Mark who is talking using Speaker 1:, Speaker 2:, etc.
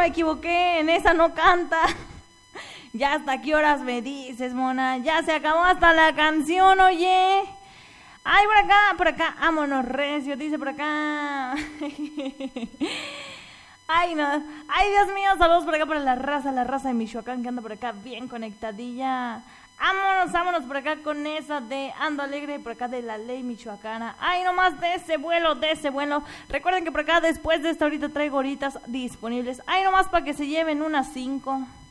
Speaker 1: me equivoqué, en esa no canta. Ya hasta qué horas me dices, mona. Ya se acabó hasta la canción, oye. Ay, por acá, vámonos recio, dice por acá. Ay, no. Ay, Dios mío, saludos por acá para la raza de Michoacán que anda por acá bien conectadilla. Vámonos por acá con esa de Ando Alegre, por acá de la ley michoacana. Ay, nomás de ese vuelo. Recuerden que por acá después de esta ahorita traigo horitas disponibles. Ay, nomás para que se lleven unas 5.